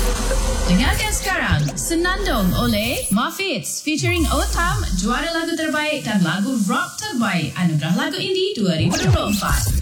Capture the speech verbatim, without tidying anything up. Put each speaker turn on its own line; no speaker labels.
Dengarkan sekarang Senandung oleh Muffets featuring Otam, juara lagu terbaik dan lagu rock terbaik Anugerah Lagu Indie dua ribu dua puluh empat.